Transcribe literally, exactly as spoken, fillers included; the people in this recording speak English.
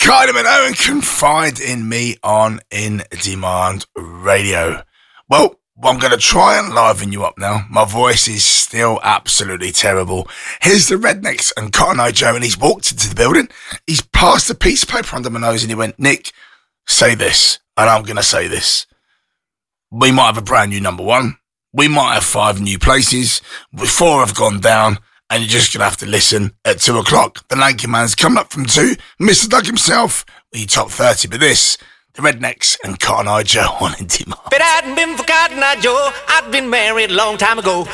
Kylie Minogue and Confide in Me on In Demand Radio. Well, I'm going to try and liven you up now. My voice is still absolutely terrible. Here's the Rednecks and Cotton Eye Joe, and he's walked into the building. He's passed a piece of paper under my nose and he went, Nick, say this. And I'm going to say this. We might have a brand new number one. We might have five new places. Four have gone down. And you're just going to have to listen at two o'clock. The lanky man's coming up from two. Mister Doug himself, well, you top thirty. But this, the Rednecks and Cotton Eye Joe on In Demand. If it hadn't been for Cotton Eye Joe, I'd been married a long time ago.